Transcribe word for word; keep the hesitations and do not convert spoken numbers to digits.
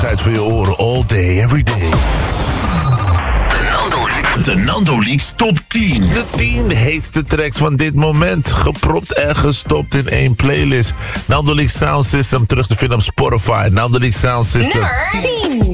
Tijd voor je oren, all day, every day. De Nando Leaks Top tien. De tien heetste tracks van dit moment. Gepropt en gestopt in één playlist. Nando Leaks Sound System terug te vinden op Spotify. Nando Leaks Sound System. Nummer tien.